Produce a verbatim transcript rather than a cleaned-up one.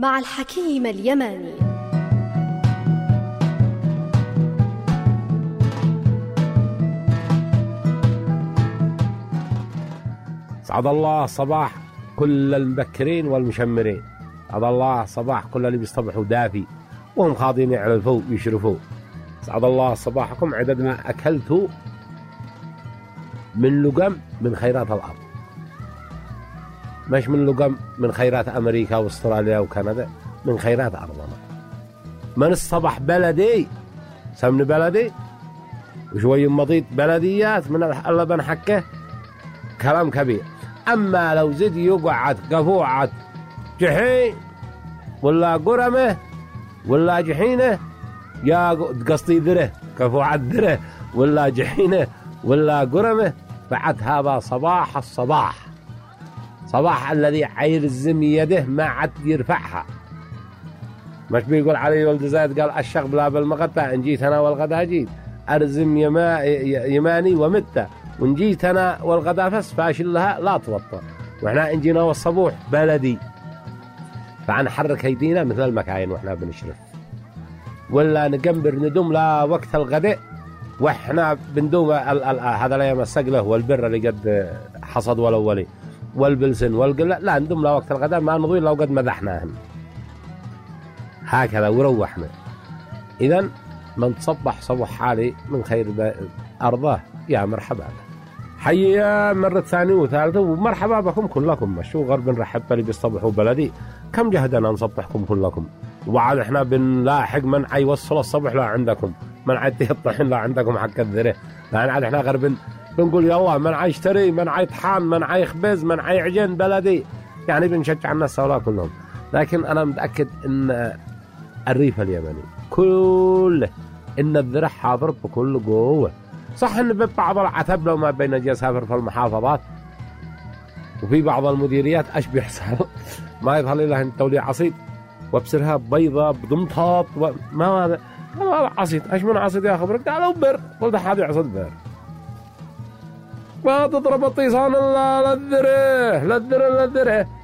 مع الحكيم اليماني. سعد الله صباح كل المبكرين والمشمرين، سعد الله صباح كل اللي بيصطبحوا دافي وهم خاضين يعرفوا يشرفوا. سعد الله صباحكم عدد ما أكلتوا من لقم من خيرات الأرض، مش من لقم من خيرات أمريكا وأستراليا وكندا، من خيرات أرضنا. من الصبح بلدي سمن بلدي وشوي مضيت بلديات من اللبن حكه كلام كبير. أما لو زد يقعد قفوعة جحين ولا قرمه ولا جحينه، يا قصدي ذره قفوعة ذره ولا جحينه ولا قرمه، بعد هذا صباح الصباح، صباح الذي عيرزم يده ما عد يرفعها. مش بيقول علي ولد زايد قال الشغب بلا بالمغتة، إن جيت أنا والغدا جيت أرزم يما يماني ومتة، وإن جيت أنا والغدا فس فاشل لها لا توطى، وإحنا إن جينا والصبوح بلدي فعنحرك هيدينا مثل المكاين وإحنا بنشرف، ولا نقنبر ندوم لا وقت الغداء وإحنا بندوم هذا لا يمسقله والبر اللي قد حصد والأولي والبلسن والقلة، لا ندوم لا وقت الغداء ما نضوي لو قد مدحناهن هكذا وروحنا. إذن من تصبح صبح حالي من خير أرضاه يا مرحبا، حيا مرة ثانية وثالثة ومرحبا بكم كلكم. مشو غرب نرحب اللي بيصطبحوا بلدي، كم جهدنا نصبحكم كلكم، وبعد احنا بنلاحق من يوصل الصبح لا عندكم، من عاد يطحن لا عندكم حق الذره، لأن عاد احنا غرب بنقول يلا من يشتري من يطحن من يخبز من يعجن بلدي، يعني بنشجع الناس هؤلاء كلهم. لكن أنا متأكد إن الريف اليمني كله إن الذرة حاضر بكل قوة. صح إن ببعض العتب لو ما بين أجي أسافر في المحافظات وفي بعض المديريات أش بيحصل ما يظهر لي لهن تولي عصيد وبصرها بيضة بضمطات وما هذا ما عصيد. أش من عصيد يا خبرك؟ قالوا بر. قلت هذا عصيد بر، ما تضرب الطيسان لا للذرة للذرة للذرة